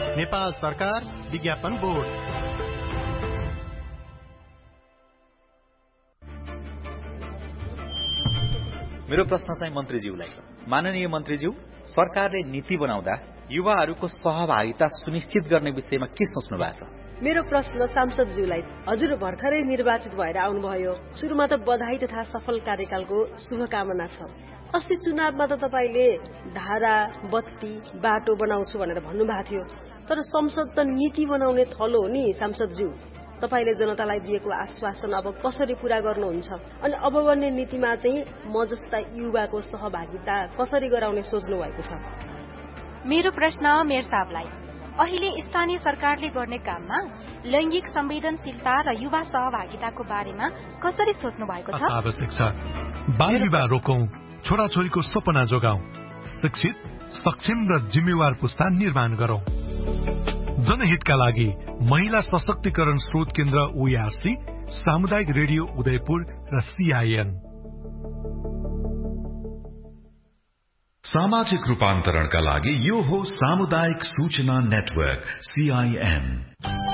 नेपाल सरकार विज्ञापन बोर्ड। मेरो प्रश्न चाहिँ मन्त्रीज्यूलाई। माननीय मन्त्रीज्यू, सरकारले नीति बनाउँदा युवाहरूको सहभागिता सुनिश्चित गर्ने विषयमा के सोच्नु भएको छ? मेरो प्रश्न सांसदज्यूलाई। हजुर भर्खरै निर्वाचित भएर आउनुभयो। सुरुमा त बधाई तथा सफल कार्यकालको शुभकामना छ। अस्ति चुनावमा त तपाईले धारा, बत्ती, बाटो बनाउँछु भनेर भन्नुभएको थियो। तर संसद त नीति बनाउने थलो हो नि सांसदज्यू। तपाईले जनतालाई दिएको आश्वासन अब कसरी पूरा गर्नुहुन्छ? अनि अब बन्ने नीतिमा चाहिँ म जस्ता युवाको सहभागिता कसरी गराउने सोच्नु भएको छ? मेरो प्रश्न मेयर साहबलाई। अहिले स्थानीय सरकारले गर्ने काममा लैंगिक संवेदनशीलता र युवा सहभागिताको बारेमा कसरी सोच्नु भएको छ? आवश्यक छ। बाल विवाह रोकौं, छोराछोरीको सपना जोगाउँ, शिक्षित, सक्षम र जिम्मेवार पुस्ता निर्माण गरौं। जनहितका लागि महिला सशक्तिकरण स्रोत केन्द्र ओआरसी, सामुदायिक रेडियो उदयपुर र सीआईएन। सामाजिक रूपान्तरणका लागि यो हो सामुदायिक सूचना नेटवर्क सीआईएन।